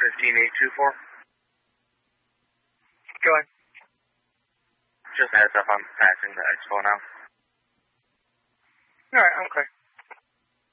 15824. Go ahead. Just a heads up, I'm passing the expo now. Alright, I'm clear.